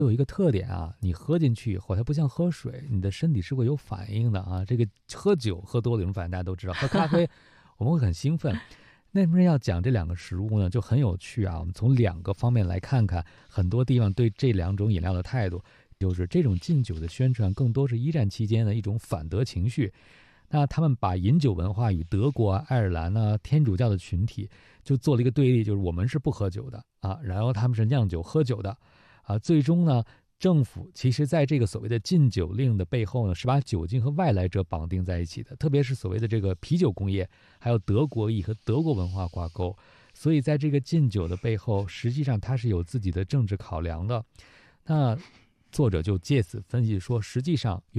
有一个特点啊，你喝进去以后，它不像喝水，你的身体是会有反应的啊。这个喝酒喝多了有种反应，大家都知道。喝咖啡我们会很兴奋。那为什么要讲这两个食物呢？就很有趣啊。我们从两个方面来看看，很多地方对这两种饮料的态度，就是这种禁酒的宣传，更多是一战期间的一种反德情绪。那他们把饮酒文化与德国啊、爱尔兰啊、天主教的群体就做了一个对立，就是我们是不喝酒的啊，然后他们是酿酒喝酒的啊。最终呢，政府其实在这个所谓的禁酒令的背后呢，是把酒精和外来者绑定在一起的，特别是所谓的这个啤酒工业，还有德国意和德国文化挂钩。所以在这个禁酒的背后，实际上它是有自己的政治考量的。那作者就借此分析说，实际上